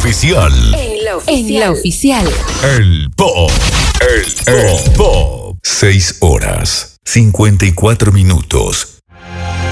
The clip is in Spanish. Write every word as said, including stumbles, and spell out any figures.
oficial. En la oficial. En la oficial. El Pop. El, el Pop. Seis horas, cincuenta y cuatro minutos.